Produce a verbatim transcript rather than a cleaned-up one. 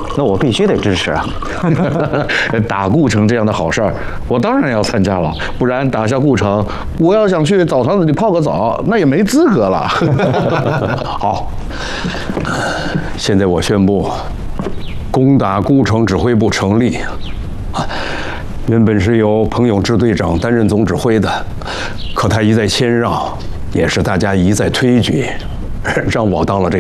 那我必须得支持啊！ 打顾城这样的好事儿，我当然要参加了。不然打下顾城，我要想去澡堂子里泡个澡，那也没资格了。 好，现在我宣布，攻打顾城指挥部成立。原本是由彭永志队长担任总指挥的，可他一再谦让，也是大家一再推举，让我当了这个